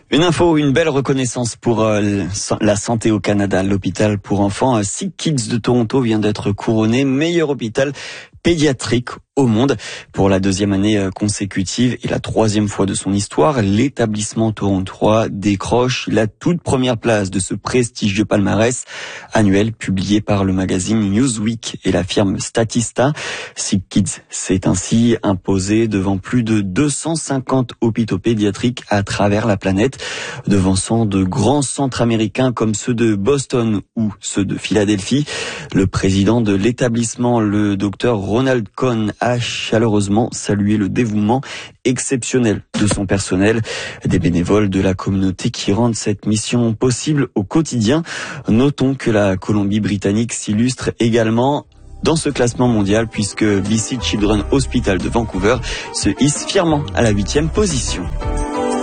Une info, une belle reconnaissance pour la santé au Canada. L'hôpital pour enfants Sick Kids de Toronto vient d'être couronné meilleur hôpital pédiatrique au monde pour la deuxième année consécutive et la troisième fois de son histoire. L'établissement torontois décroche la toute première place de ce prestigieux palmarès annuel publié par le magazine Newsweek et la firme Statista. Sick Kids s'est ainsi imposé devant plus de 250 hôpitaux pédiatriques à travers la planète, devançant de grands centres américains comme ceux de Boston ou ceux de Philadelphie. Le président de l'établissement, le docteur Ronald Cohn, a chaleureusement salué le dévouement exceptionnel de son personnel, des bénévoles de la communauté qui rendent cette mission possible au quotidien. Notons que la Colombie-Britannique s'illustre également dans ce classement mondial puisque BC Children's Hospital de Vancouver se hisse fièrement à la 8e position.